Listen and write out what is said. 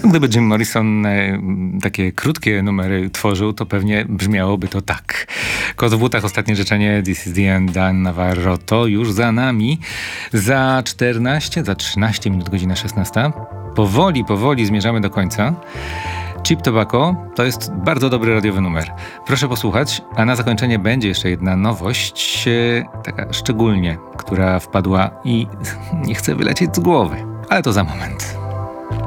Gdyby Jim Morrison takie krótkie numery tworzył, to pewnie brzmiałoby to tak. Kot w butach, ostatnie życzenie, This is the end, Dan Navarro, to już za nami. Za 13 minut, godzina 16. Powoli zmierzamy do końca. Cheap Tobacco to jest bardzo dobry radiowy numer. Proszę posłuchać, a na zakończenie będzie jeszcze jedna nowość, taka szczególnie, która wpadła i nie chce wylecieć z głowy. Ale to za moment.